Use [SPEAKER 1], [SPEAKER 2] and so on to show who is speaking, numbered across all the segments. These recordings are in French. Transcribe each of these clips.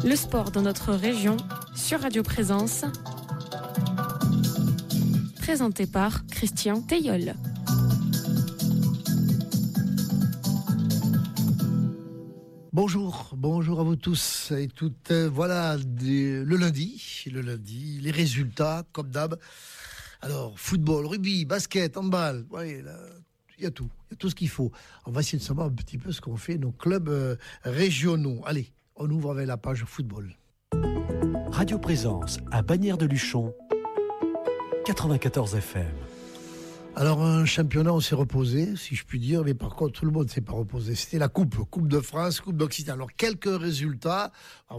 [SPEAKER 1] Le sport dans notre région sur Radio Présence. Présenté par Christian Teilleul.
[SPEAKER 2] Bonjour à vous tous et toutes. Voilà le lundi, les résultats comme d'hab. Alors football, rugby, basket, handball, ouais, il y a tout ce qu'il faut. On va essayer de savoir un petit peu ce qu'ont fait nos clubs régionaux. Allez, on ouvre avec la page football.
[SPEAKER 3] Radio Présence à Bagnères de Luchon, 94 FM.
[SPEAKER 2] Alors un championnat, on s'est reposé, si je puis dire, mais par contre tout le monde ne s'est pas reposé. C'était la Coupe de France, Coupe d'Occitanie. Alors quelques résultats,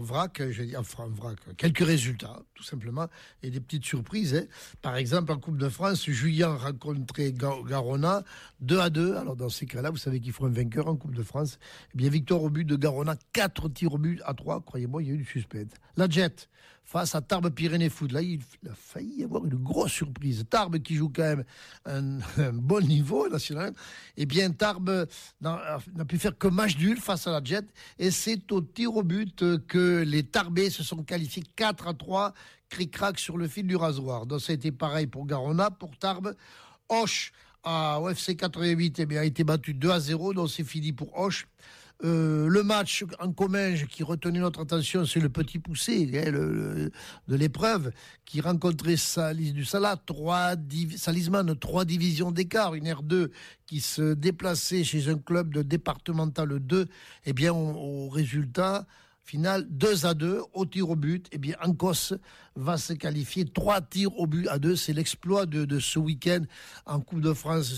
[SPEAKER 2] quelques résultats, tout simplement, et des petites surprises. Par exemple, en Coupe de France, Juillan rencontrait Garona 2-2. Alors dans ces cas-là, vous savez qu'il faut un vainqueur en Coupe de France. Eh bien, victoire au but de Garona, 4 tirs au but à 3. Croyez-moi, il y a eu du suspense. La Jet, face à Tarbes Pyrénées Foot. Là, il a failli y avoir une grosse surprise. Tarbes qui joue quand même un bon niveau national. Eh bien, Tarbes n'a pu faire que match nul face à la Jet. Et c'est au tir au but que les Tarbais se sont qualifiés 4-3, cric-crac sur le fil du rasoir. Donc ça a été pareil pour Garona, pour Tarbes. Auch à OFC 88 a été battu 2-0, donc c'est fini pour Auch. Le match en Comminges qui retenait notre attention, c'est le Petit Poussé de l'épreuve, qui rencontrait Salis du Salat, Salisman, 3 divisions d'écart, une R2 qui se déplaçait chez un club de départemental 2. Eh bien, au résultat final, 2-2 au tir au but. Eh bien, Ancos va se qualifier 3 tirs au but à 2. C'est l'exploit de ce week-end en Coupe de France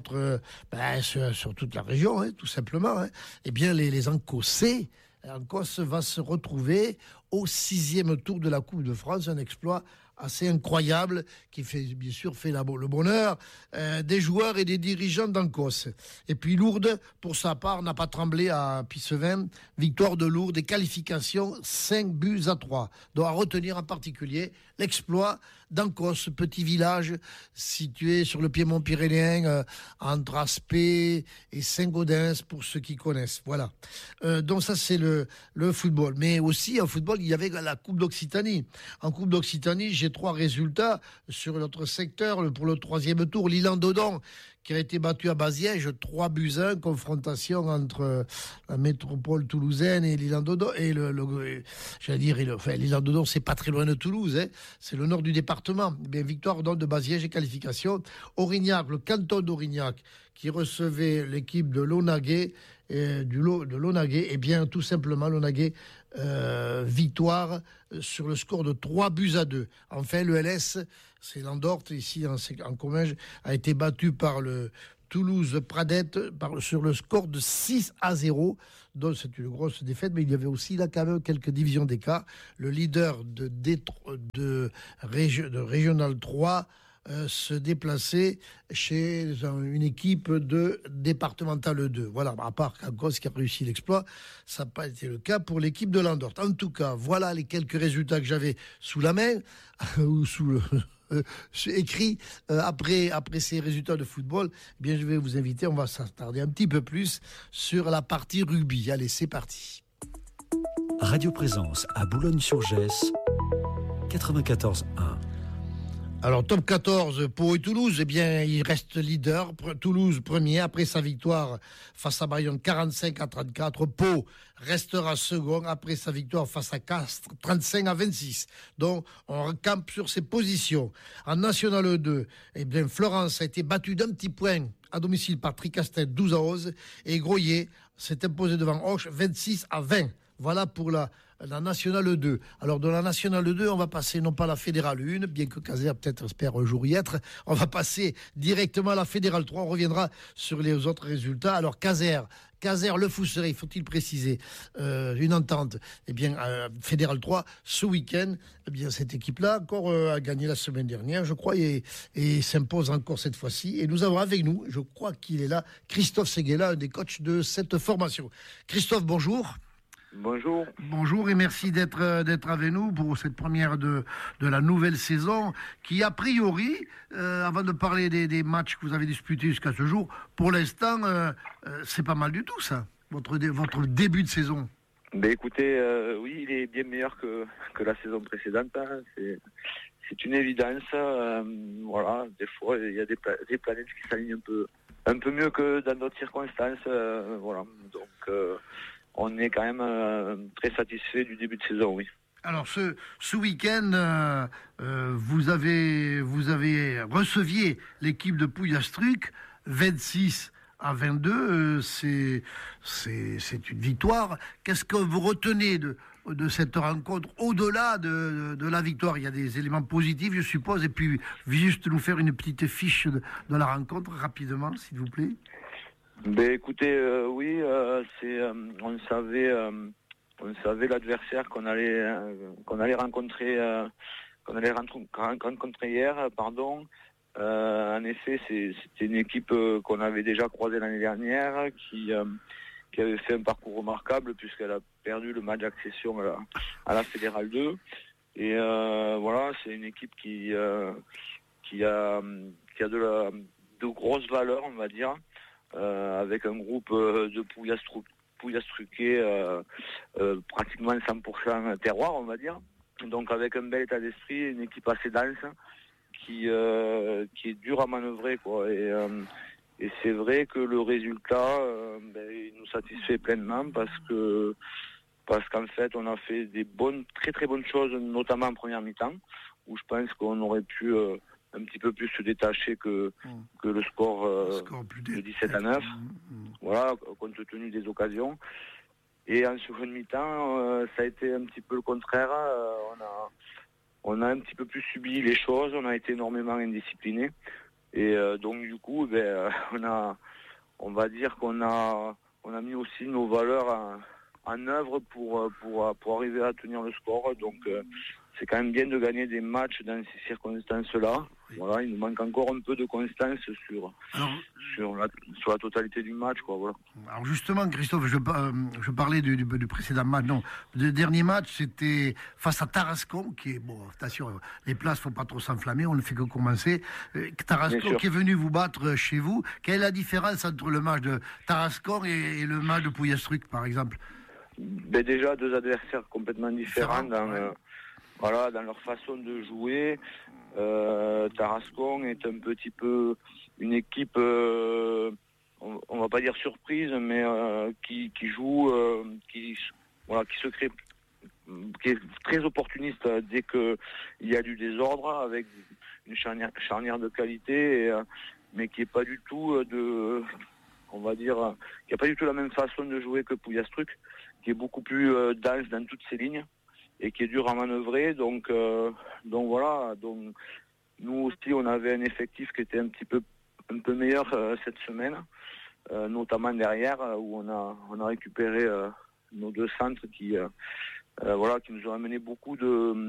[SPEAKER 2] sur toute la région, tout simplement. Eh bien, les Ancosais, Ancos va se retrouver au 6e tour de la Coupe de France. Un exploit assez incroyable qui fait le bonheur des joueurs et des dirigeants d'Ancos. Et puis Lourdes, pour sa part, n'a pas tremblé à Pissevin. Victoire de Lourdes et qualification 5-3. Donc à retenir en particulier l'exploit d'Ancos, petit village situé sur le piémont pyrénéen entre Aspet et Saint-Gaudens pour ceux qui connaissent. Voilà. Donc ça c'est le football. Mais aussi en football, il y avait la Coupe d'Occitanie. En Coupe d'Occitanie, j'ai 3 résultats sur notre secteur pour le 3e tour. L'Isle-en-Dodon qui a été battu à Baziège 3-1, confrontation entre la métropole toulousaine et l'Isle-en-Dodon. Et l'Isle-en-Dodon, c'est pas très loin de Toulouse, c'est le nord du département. Bien, victoire donc de Baziège et qualification. Aurignac, le canton d'Aurignac, qui recevait l'équipe de Launaguet, de Launaguet, et bien tout simplement Launaguet, victoire sur le score de 3-2. Enfin, le LS, c'est l'Andorte, ici en Comminges, a été battu par le Toulouse Pradette sur le score de 6-0. Donc c'est une grosse défaite, mais il y avait aussi là quand même quelques divisions d'écart. Le leader de Régional 3 se déplacer chez une équipe de départemental 2. Voilà, à part Cancos qui a réussi l'exploit, ça n'a pas été le cas pour l'équipe de l'Andorte. En tout cas, voilà les quelques résultats que j'avais sous la main, ou sous le... écrit après ces résultats de football. Eh bien, je vais vous inviter, on va s'attarder un petit peu plus sur la partie rugby. Allez, c'est parti.
[SPEAKER 3] Radio Présence à Boulogne-sur-Gesse, 94.1.
[SPEAKER 2] Alors, top 14, Pau et Toulouse, eh bien, il reste leader. Toulouse, premier, après sa victoire face à Bayonne, 45-34. Pau restera second après sa victoire face à Castres, 35-26. Donc, on recampe sur ses positions. En National 2, eh bien, Florence a été battue d'un petit point à domicile par Tricastel, 12-11. Et Groyer s'est imposé devant Auch, 26-20. Voilà pour la Nationale 2. Alors, de la Nationale 2, on va passer non pas à la Fédérale 1, bien que Caser peut-être espère un jour y être. On va passer directement à la Fédérale 3. On reviendra sur les autres résultats. Alors, Caser, Le Fousseret, faut-il préciser, une entente. Eh bien, Fédérale 3, ce week-end, eh bien, cette équipe-là encore a gagné la semaine dernière, je crois, et s'impose encore cette fois-ci. Et nous avons avec nous, je crois qu'il est là, Christophe Seguela, un des coachs de cette formation. Christophe, bonjour.
[SPEAKER 4] Bonjour.
[SPEAKER 2] Bonjour et merci d'être avec nous pour cette première de la nouvelle saison qui, a priori, avant de parler des matchs que vous avez disputés jusqu'à ce jour, pour l'instant, c'est pas mal du tout ça, votre début de saison.
[SPEAKER 4] Écoutez, oui, il est bien meilleur que la saison précédente. Hein. C'est une évidence. Voilà, des fois, il y a des planètes qui s'alignent un peu mieux que dans d'autres circonstances. Voilà, donc on est quand même très satisfait du début de saison, oui.
[SPEAKER 2] Alors ce week-end, vous avez receviez l'équipe de Pouillastruc 26-22. C'est une victoire. Qu'est-ce que vous retenez de cette rencontre au-delà de la victoire? Il y a des éléments positifs, je suppose. Et puis juste nous faire une petite fiche de la rencontre rapidement, s'il vous plaît.
[SPEAKER 4] Écoutez, oui, on savait l'adversaire qu'on allait rencontrer hier, pardon. En effet, c'était une équipe qu'on avait déjà croisée l'année dernière, qui avait fait un parcours remarquable puisqu'elle a perdu le match d'accession à la Fédérale 2. Et voilà, c'est une équipe qui a de grosses valeurs, on va dire, avec un groupe de Pouillastruquais pratiquement 100% terroir, on va dire. Donc avec un bel état d'esprit, une équipe assez dense qui est dure à manœuvrer, quoi. Et c'est vrai que le résultat il nous satisfait pleinement parce qu'en fait on a fait des très très bonnes choses, notamment en première mi-temps, où je pense qu'on aurait pu un petit peu plus se détacher que le score de 17-9. Voilà, compte tenu des occasions. Et en seconde mi-temps, ça a été un petit peu le contraire. On a un petit peu plus subi les choses, on a été énormément indisciplinés. Et donc du coup, on va dire qu'on a mis aussi nos valeurs en œuvre pour arriver à tenir le score. Donc c'est quand même bien de gagner des matchs dans ces circonstances-là. Voilà, il nous manque encore un peu de constance sur la totalité du match, quoi. Voilà.
[SPEAKER 2] Alors justement, Christophe, je parlais du précédent match. Non, le dernier match, c'était face à Tarascon, qui est, bon, attention, les places, faut pas trop s'enflammer, on ne fait que commencer. Tarascon qui est venu vous battre chez vous. Quelle est la différence entre le match de Tarascon et le match de Pouillastruc, par exemple?
[SPEAKER 4] Déjà, deux adversaires complètement différents dans leur façon de jouer. Tarascon est un petit peu une équipe, on va pas dire surprise, mais qui joue, qui se crée, qui est très opportuniste dès que il y a du désordre, avec une charnière de qualité, mais qui est pas du tout on va dire, qui a pas du tout la même façon de jouer que Pouillastruc, qui est beaucoup plus dense dans toutes ses lignes et qui est dur à manœuvrer. Donc voilà. Donc nous aussi, on avait un effectif qui était un peu meilleur cette semaine, notamment derrière, où on a récupéré nos deux centres qui nous ont amené beaucoup de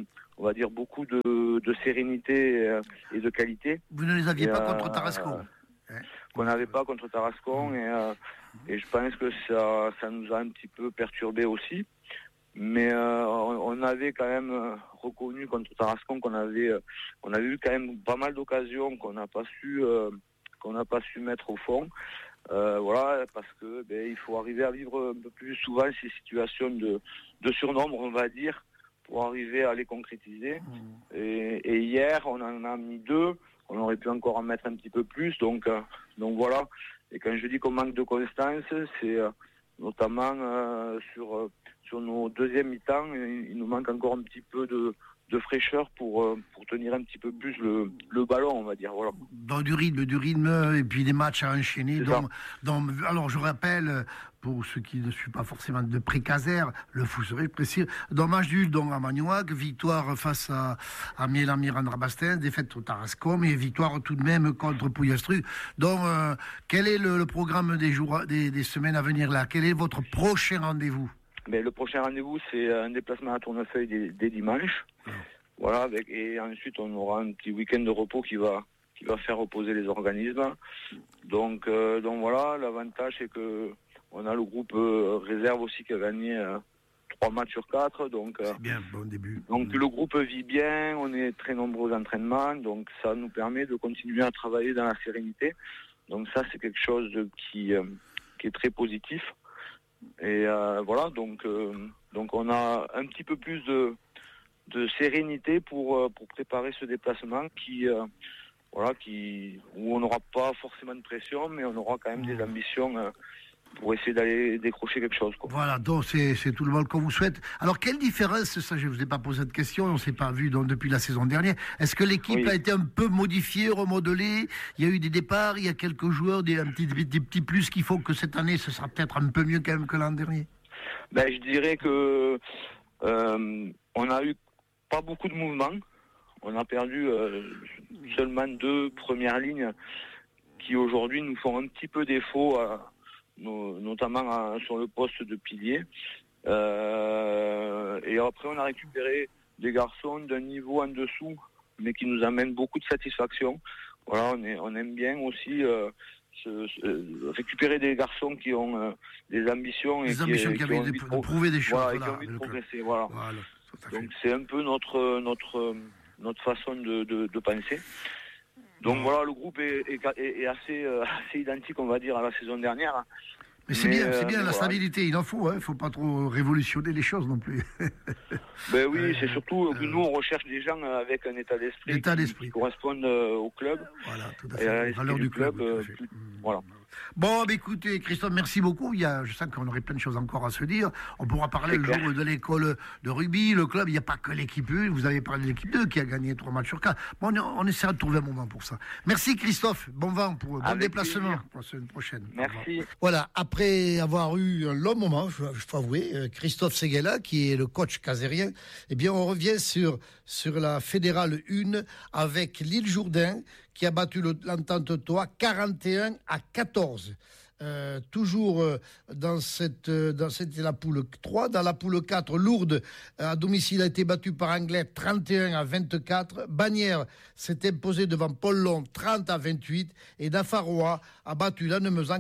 [SPEAKER 4] sérénité et de qualité.
[SPEAKER 2] Vous ne les aviez pas contre Tarascon?
[SPEAKER 4] Qu'on n'avait pas contre Tarascon, et je pense que ça nous a un petit peu perturbé aussi. Mais on avait quand même reconnu contre Tarascon qu'on avait eu quand même pas mal d'occasions qu'on n'a pas su mettre au fond. Voilà, parce que il faut arriver à vivre un peu plus souvent ces situations de surnombre, on va dire, pour arriver à les concrétiser. Et hier, on en a mis 2. On aurait pu encore en mettre un petit peu plus. Donc voilà. Et quand je dis qu'on manque de constance, c'est notamment sur nos deuxièmes mi-temps, il nous manque encore un petit peu de fraîcheur pour tenir un petit peu plus le ballon, on va dire. Voilà.
[SPEAKER 2] Dans du rythme, et puis des matchs à enchaîner. Alors je rappelle, pour ceux qui ne suivent pas forcément de pré-Caser, le fou serait précis, dans match nul à Magnoac, victoire face à Mielamir Andrabastin, défaite au Tarascon, et victoire tout de même contre Pouillastruc. Donc quel est le programme des semaines à venir là? Quel est votre prochain rendez-vous?
[SPEAKER 4] Le prochain rendez-vous, c'est un déplacement à Tournefeuille dès dimanche. Voilà, et ensuite on aura un petit week-end de repos qui va faire reposer les organismes. Donc voilà, l'avantage c'est que on a le groupe réserve aussi qui a gagné 3 matchs sur 4. Donc
[SPEAKER 2] c'est bien, bon début.
[SPEAKER 4] Donc le groupe vit bien, on est très nombreux aux entraînements, donc ça nous permet de continuer à travailler dans la sérénité. Donc ça c'est quelque chose qui est très positif. Et voilà, donc on a un petit peu plus de sérénité pour préparer ce déplacement où on n'aura pas forcément de pression, mais on aura quand même des ambitions pour essayer d'aller décrocher quelque chose, quoi.
[SPEAKER 2] Voilà, donc c'est tout le monde qu'on vous souhaite. Alors, quelle différence, ça je ne vous ai pas posé de question, on ne s'est pas vu depuis la saison dernière. Est-ce que l'équipe a été un peu modifiée, remodelée? Il y a eu des départs, il y a quelques joueurs, des petits plus qui font que cette année, ce sera peut-être un peu mieux quand même que l'an dernier?
[SPEAKER 4] Je dirais que on a eu pas beaucoup de mouvements. On a perdu seulement 2 premières lignes qui aujourd'hui nous font un petit peu défaut, notamment sur le poste de pilier. Et après, on a récupéré des garçons d'un niveau en dessous, mais qui nous amènent beaucoup de satisfaction. Voilà, on aime bien aussi récupérer des garçons qui ont des ambitions et qui ont envie de prouver des choses, et qui ont envie de progresser. Voilà. Donc c'est un peu notre façon de penser. Donc voilà, le groupe est assez identique, on va dire, à la saison dernière.
[SPEAKER 2] Mais c'est bien la stabilité, il en faut, il ne faut pas trop révolutionner les choses non plus.
[SPEAKER 4] Oui, c'est surtout que nous on recherche des gens avec un état d'esprit qui corresponde au club.
[SPEAKER 2] Voilà, tout à fait, à la valeur du club.
[SPEAKER 4] Voilà.
[SPEAKER 2] Bon, écoutez, Christophe, merci beaucoup. Je sens qu'on aurait plein de choses encore à se dire. On pourra parler le jour de l'école de rugby, le club. Il n'y a pas que l'équipe 1. Vous avez parlé de l'équipe 2 qui a gagné 3 matchs sur 4. Bon, on essaiera de trouver un moment pour ça. Merci, Christophe. Bon vent bon déplacement pour la semaine prochaine.
[SPEAKER 4] Merci.
[SPEAKER 2] Voilà, après avoir eu un long moment, je faut avouer, Christophe Séguéla, qui est le coach casérien, eh bien, on revient sur la Fédérale 1 avec l'Île Jourdain, qui a battu l'Entente Toit 41-14. Toujours dans la poule 3. Dans la poule 4, Lourdes, à domicile, a été battue par Anglet 31-24. Bagnères s'est imposée devant Paul-Long 30-28. Et Nafarroa a battu Lannemezan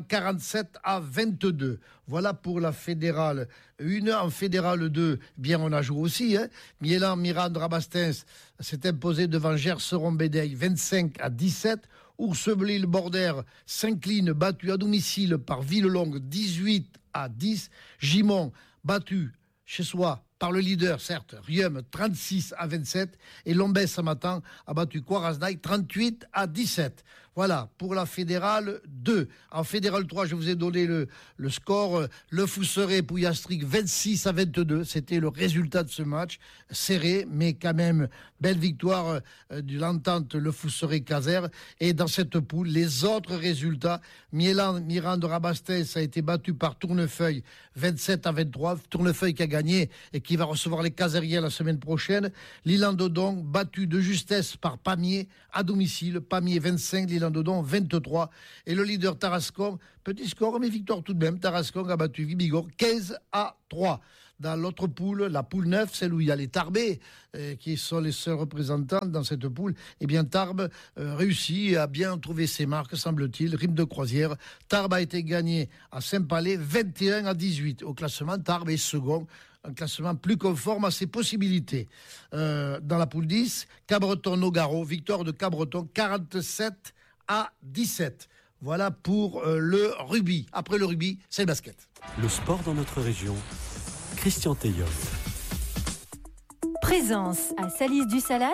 [SPEAKER 2] 47-22. Voilà pour la Fédérale 1. En Fédérale 2, bien on a joué aussi. Miélan, Mirande, Rabastens s'est imposé devant Gerseron-Bédeille 25-17. Ourseblil-Bordère s'incline, battu à domicile par Villelongue 18-10. Gimont, battu chez soi par le leader, certes, Rium 36-27. Et Lombès-Samatan a battu Quarasdaï 38-17. Voilà, pour la Fédérale 2. En Fédérale 3, je vous ai donné le score. Le Fousseret Pouillastric 26-22. C'était le résultat de ce match. Serré, mais quand même, belle victoire de l'entente Le Fousseret-Caser. Et dans cette poule, les autres résultats, Miélan, Mirande, Rabastens a été battu par Tournefeuille 27-23. Tournefeuille qui a gagné et qui va recevoir les Casériens la semaine prochaine. L'Île-en-Dodon, battu de justesse par Pamiers à domicile. Pamiers 25, l'Île-en-Dodon 23. Et le leader Tarascon, petit score, mais victoire tout de même. Tarascon a battu Vibigor 15-3. Dans l'autre poule, la poule 9, celle où il y a les Tarbais, qui sont les seuls représentants dans cette poule, eh bien Tarbes réussit à bien trouver ses marques, semble-t-il. Rime de croisière. Tarbes a été gagné à Saint-Palais 21-18. Au classement, Tarbes est second. Un classement plus conforme à ses possibilités. Dans la poule 10, Cabreton-Nogaro, victoire de Cabreton 47-17. Voilà pour le rugby. Après le rugby, c'est le basket.
[SPEAKER 3] Le sport dans notre région, Christian Teillol.
[SPEAKER 5] Présence à Salis-du-Salat,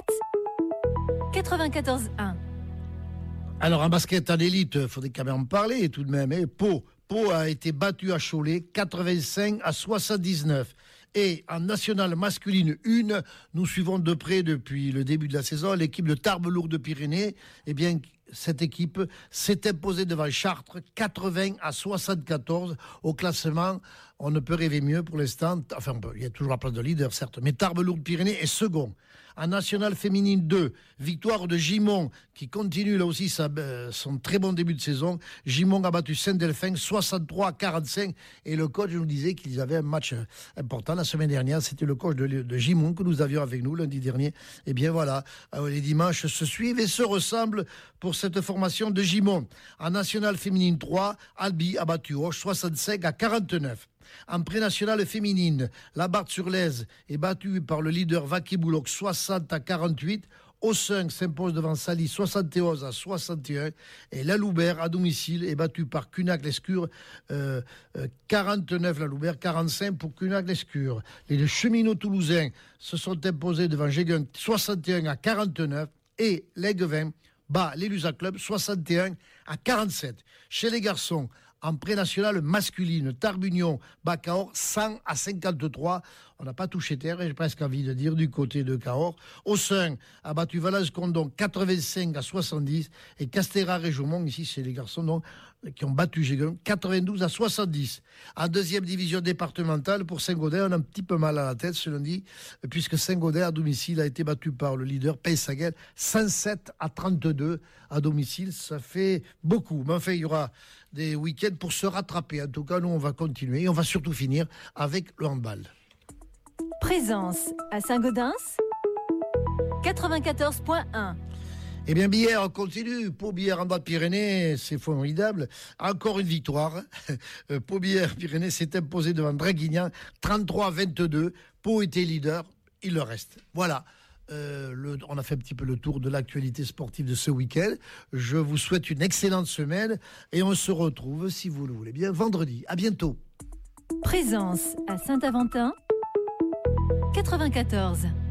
[SPEAKER 5] 94.1.
[SPEAKER 2] Alors, en basket à l'élite, il faudrait quand même en parler tout de même. Pau a été battu à Cholet 85-79. Et en nationale masculine 1, nous suivons de près depuis le début de la saison l'équipe de Tarbes-Lourdes-Pyrénées. Eh bien, cette équipe s'est imposée devant Chartres 80-74 au classement. On ne peut rêver mieux pour l'instant. Enfin, il y a toujours la place de leader, certes. Mais Tarbes-Lourdes-Pyrénées est second. En nationale féminine 2, victoire de Gimont qui continue là aussi son très bon début de saison. Gimont a battu Saint-Delphin 63-45 et le coach nous disait qu'ils avaient un match important la semaine dernière. C'était le coach de Gimont que nous avions avec nous lundi dernier. Et bien voilà, les dimanches se suivent et se ressemblent pour cette formation de Gimont. En nationale féminine 3, Albi a battu Auch 65-49. En pré-nationale féminine, la Barthe-sur-Lèze est battue par le leader Vacky Bouloc 60-48. Ossun s'impose devant Saly 71-61. Et la Loubert, à domicile, est battue par Cunac-Lescure 49 la Loubert, 45 pour Cunac-Lescure. Les cheminots toulousains se sont imposés devant Géguin 61-49. Et l'Aiguevin bat les Lusa Club 61-47. Chez les garçons, en pré-nationale masculine, Tarbunion bat Cahors 100-53. On n'a pas touché terre, j'ai presque envie de dire, du côté de Cahors. Ossun a battu Valence-Condon 85-70. Et Castéra-Réjaumont, ici c'est les garçons donc, qui ont battu Géguin 92-70. En deuxième division départementale, pour Saint-Gaudin, on a un petit peu mal à la tête ce lundi, puisque Saint-Gaudin à domicile a été battu par le leader Pays-Saguel 107-32 à domicile. Ça fait beaucoup. Mais enfin, il y aura des week-ends pour se rattraper. En tout cas, nous, on va continuer et on va surtout finir avec le handball.
[SPEAKER 5] Présence à Saint-Gaudens 94.1.
[SPEAKER 2] Eh bien, Bière, on continue. Pau Bière en Bas-de-Pyrénées, c'est formidable. Encore une victoire. Pau Bière Pyrénées s'est imposé devant Draguignan 33-22. Pau était leader, il le reste. Voilà. On a fait un petit peu le tour de l'actualité sportive de ce week-end. Je vous souhaite une excellente semaine et on se retrouve, si vous le voulez bien, vendredi. À bientôt.
[SPEAKER 5] Présence à Saint-Aventin 94.